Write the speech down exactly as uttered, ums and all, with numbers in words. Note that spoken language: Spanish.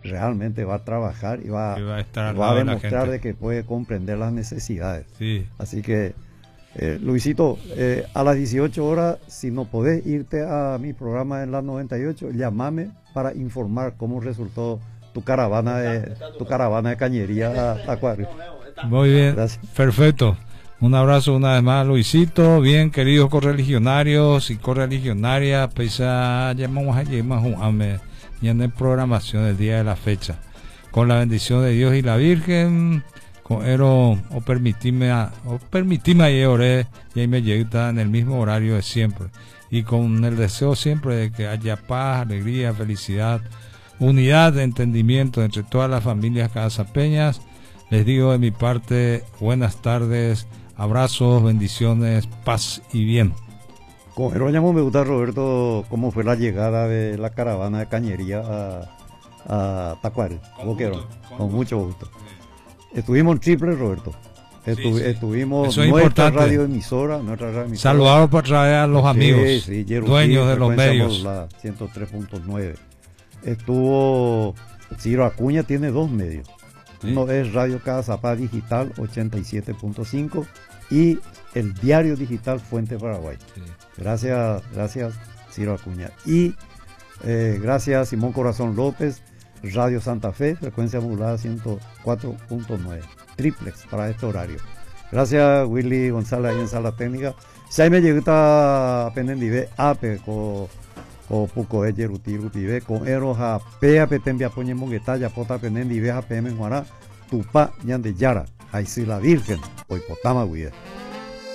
realmente va a trabajar y va, va a, estar va a demostrar de que puede comprender las necesidades. Sí. Así que, eh, Luisito, eh, a las dieciocho horas, si no podés irte a mi programa en las noventa y ocho, llamame para informar cómo resultó tu caravana de, tu caravana de cañería a Acuario. Muy bien, gracias. Perfecto. Un abrazo una vez más, Luisito. Bien, queridos correligionarios y correligionarias, pesa llamamos a llamar y en programación del día de la fecha. Con la bendición de Dios y la Virgen, con ero, o permitime, o permitime y oré, y ahí me llega en el mismo horario de siempre. Y con el deseo siempre de que haya paz, alegría, felicidad, unidad, entendimiento entre todas las familias casapeñas. Les digo de mi parte, buenas tardes, abrazos, bendiciones, paz y bien. Con el me gusta, Roberto, cómo fue la llegada de la caravana de cañería a, a Tacuary. Con, gusto, con, con mucho gusto. Sí. Estuvimos en triple, Roberto. Estu, sí, sí. Estuvimos Eso nuestra importante. radioemisora, nuestra radioemisora. Saludados para traer a los amigos, sí, sí, Yerutí, dueños de los medios. La ciento tres punto nueve. Estuvo Ciro Acuña, tiene dos medios. Sí. Uno es Radio Cazapá Digital ochenta y siete punto cinco y el diario digital Fuente Paraguay. Sí. Gracias, gracias Ciro Acuña. Y eh, gracias Simón Corazón López, Radio Santa Fe, frecuencia modulada ciento cuatro punto nueve. Triplex para este horario. Gracias Willy González ahí en Sala Técnica. Si me llega a Penendive, Ape, con o poco es Yeruti, Ruti, con Eros a Pea, Petembia, Poñe Monguetaya, Pota Penendive, a P M en Juará, Tupá, Ñande Yara, ahí sí la Virgen, hoy Potama, Guía.